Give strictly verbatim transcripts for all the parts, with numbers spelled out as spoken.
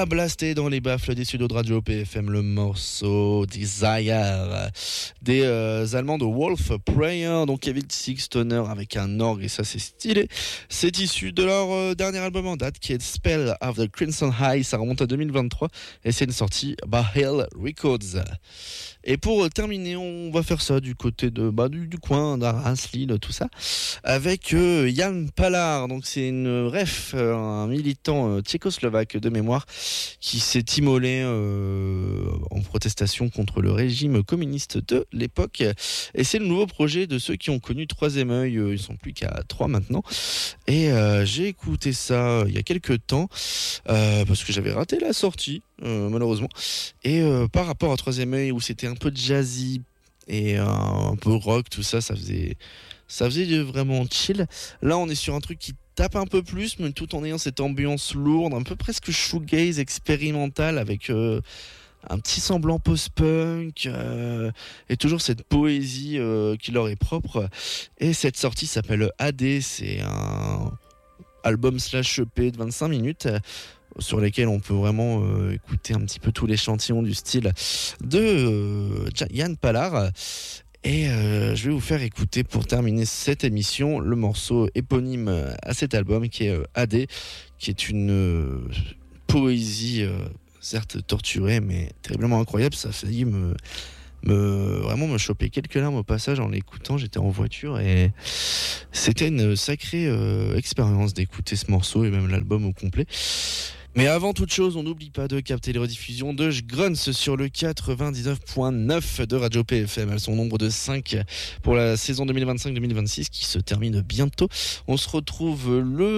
a blasté dans les baffles des studios de Radio P F M le morceau Desire des euh, Allemands de Wolf Prayer, donc Kevin Sixtoner avec un orgue et ça c'est stylé. C'est issu de leur euh, dernier album en date qui est Spell of the Crimson High, ça remonte à deux mille vingt-trois et c'est une sortie by Hell Records. Et pour terminer, on va faire ça du côté de bah, du, du coin d'Arras, Lille, tout ça, avec euh, Jan Palár. Donc c'est une ref, euh, un militant euh, tchécoslovaque de mémoire qui s'est immolé euh, en protestation contre le régime communiste de l'époque. Et c'est le nouveau projet de ceux qui ont connu Troisième œil. Ils sont plus qu'à trois maintenant. Et euh, j'ai écouté ça il y a quelques temps euh, parce que j'avais raté la sortie. Euh, malheureusement et euh, par rapport à Troisième œil où c'était un peu jazzy et euh, un peu rock, tout ça ça faisait ça faisait vraiment chill. Là on est sur un truc qui tape un peu plus mais tout en ayant cette ambiance lourde, un peu presque shoegaze expérimental avec euh, un petit semblant post-punk euh, et toujours cette poésie euh, qui leur est propre. Et cette sortie s'appelle A D, c'est un album slash E P de vingt-cinq minutes sur lesquels on peut vraiment euh, écouter un petit peu tout l'échantillon du style de euh, Jan Palár. Et euh, je vais vous faire écouter pour terminer cette émission le morceau éponyme à cet album qui est euh, A D, qui est une euh, poésie euh, certes torturée mais terriblement incroyable. Ça a failli me, me vraiment me choper quelques larmes au passage en l'écoutant. J'étais en voiture et c'était une sacrée euh, expérience d'écouter ce morceau et même l'album au complet. Mais avant toute chose, on n'oublie pas de capter les rediffusions de Grunts sur le quatre-vingt-dix-neuf point neuf de Radio P F M. Elles sont au nombre de cinq pour la saison deux mille vingt-cinq deux mille vingt-six qui se termine bientôt. On se retrouve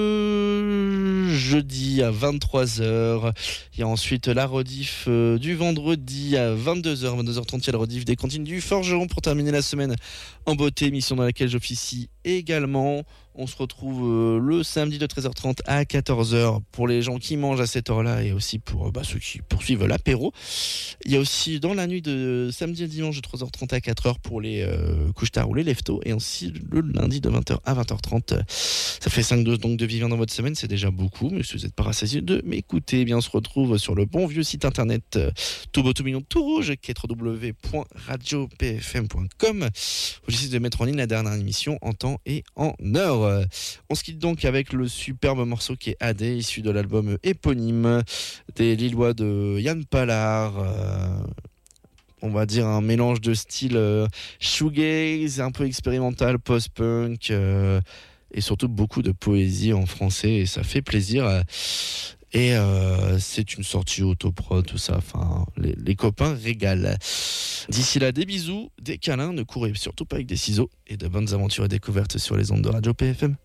le jeudi à vingt-trois heures. Il y a ensuite la rediff du vendredi à vingt-deux heures. vingt-deux heures trente, il y a la rediff des cantines du Forgeron pour terminer la semaine en beauté, émission dans laquelle j'officie également. On se retrouve euh, le samedi de treize heures trente à quatorze heures pour les gens qui mangent à cette heure-là et aussi pour euh, bah, ceux qui poursuivent l'apéro. Il y a aussi dans la nuit de samedi à dimanche de trois heures trente à quatre heures pour les euh, couche-tard ou les leftos et aussi le lundi de vingt heures à vingt heures trente. Ça fait cinq doses donc de Vivien dans votre semaine, c'est déjà beaucoup, mais si vous n'êtes pas rassasié de m'écouter, eh bien on se retrouve sur le bon vieux site internet euh, tout beau tout mignon tout rouge qui est w w w point radio p f m point com. J'essaie de mettre en ligne la dernière émission en temps et en heure. On se quitte donc avec le superbe morceau qui est A D, issu de l'album éponyme des Lillois de Jan Palár. Euh, on va dire un mélange de style euh, shoegaze, un peu expérimental, post-punk euh, et surtout beaucoup de poésie en français et ça fait plaisir. Et euh, c'est une sortie autoprod, tout ça. Enfin, les, les copains régalent. D'ici là, des bisous, des câlins. Ne courez surtout pas avec des ciseaux. Et de bonnes aventures et découvertes sur les ondes de Radio P F M.